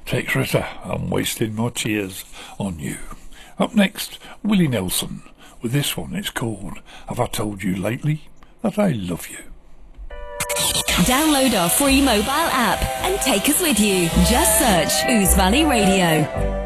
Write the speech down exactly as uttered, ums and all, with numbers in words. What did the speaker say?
Tex Ritter, I'm wasting my tears on you. Up next, Willie Nelson with this one. It's called Have I Told You Lately That I Love You? Download our free mobile app and take us with you. Just search Ouse Valley Radio.